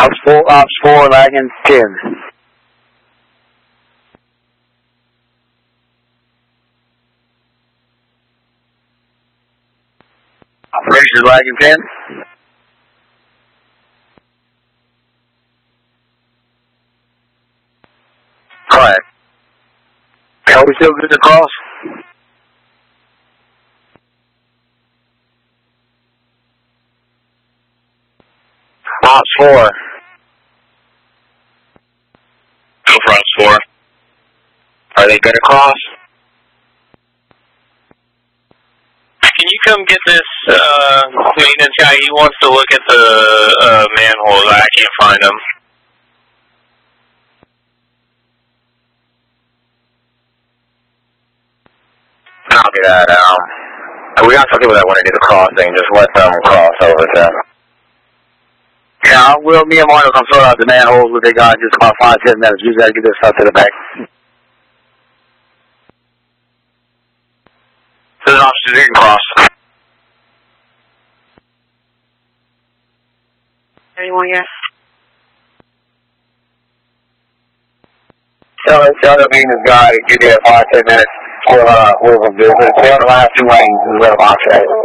Ops 4, lagging 10. Operations lagging 10. Quiet. Are we still good to cross? Ops 4. Go for Ops 4. Are they good to cross? Can you come get this maintenance guy? He wants to look at the manholes. I can't find him. Copy that. We got some people that want to do the crossing. Just let them cross over there. Yeah, me and Martin will come sort out the manholes with the guy just about 5-10 minutes. You gotta get this stuff to the back. This is officers, you can cross. Anyone yet? Tell the maintenance guy to give you 5-10 minutes. We'll do it. Stay on the last 2 lanes and let them off.